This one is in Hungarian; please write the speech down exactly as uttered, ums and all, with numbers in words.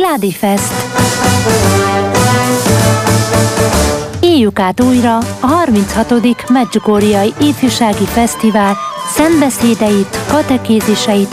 Jádi Fest. Éljük át újra a harminchatodik Medjugorjei Ifjúsági Fesztivál szentbeszédeit, katekéziseit